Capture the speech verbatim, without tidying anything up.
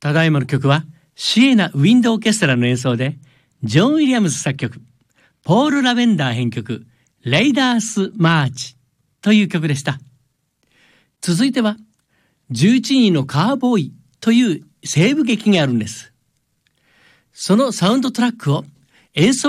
ただいまの曲はシエナ・ウィンド・オーケストラの演奏で、ジョン・ウィリアムズ作曲、ポール・ラベンダー編曲、レイダース・マーチという曲でした。続いては、じゅういちにんのカーボーイという西部劇があるんです。そのサウンドトラックを演奏